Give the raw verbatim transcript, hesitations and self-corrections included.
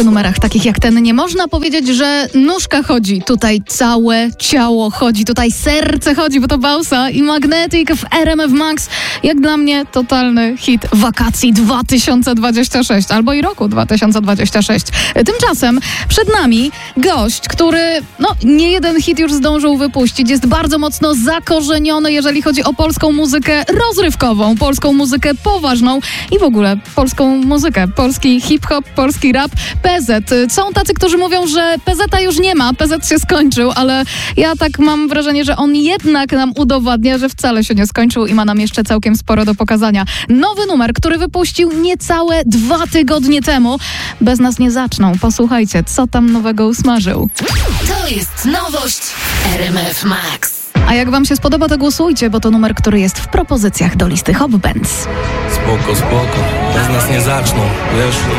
Przy numerach takich jak ten nie można powiedzieć, że nóżka chodzi. Tutaj całe ciało chodzi, tutaj serce chodzi, bo to Bausa i Magnetic w R M F Max. Jak dla mnie totalny hit wakacji dwa tysiące dwudziestego szóstego albo i roku dwa tysiące dwudziestego szóstego. Tymczasem przed nami gość, który no nie jeden hit już zdążył wypuścić. Jest bardzo mocno zakorzeniony, jeżeli chodzi o polską muzykę rozrywkową, polską muzykę poważną i w ogóle polską muzykę, polski hip-hop, polski rap. P Z. Są tacy, którzy mówią, że P Z-a już nie ma, P Z się skończył, ale ja tak mam wrażenie, że on jednak nam udowadnia, że wcale się nie skończył i ma nam jeszcze całkiem sporo do pokazania. Nowy numer, który wypuścił niecałe dwa tygodnie temu. Bez nas nie zaczną. Posłuchajcie, co tam nowego usmażył. To jest nowość R M F Max. A jak wam się spodoba, to głosujcie, bo to numer, który jest w propozycjach do listy Hot Bands. Spoko, spoko, bez nas nie zaczną, wiesz?